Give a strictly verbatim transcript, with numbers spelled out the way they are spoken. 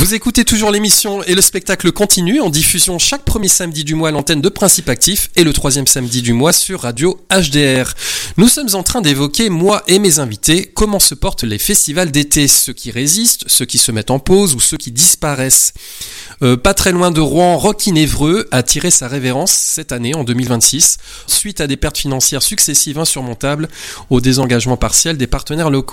Vous écoutez toujours l'émission et le spectacle continue en diffusion chaque premier samedi du mois à l'antenne de Principe Actif et le troisième samedi du mois sur Radio H D R. Nous sommes en train d'évoquer, moi et mes invités, comment se portent les festivals d'été, ceux qui résistent, ceux qui se mettent en pause ou ceux qui disparaissent. Euh, pas très loin de Rouen, Rock in Évreux a tiré sa révérence cette année, en deux mille vingt-six, suite à des pertes financières successives insurmontables au désengagement partiel des partenaires locaux.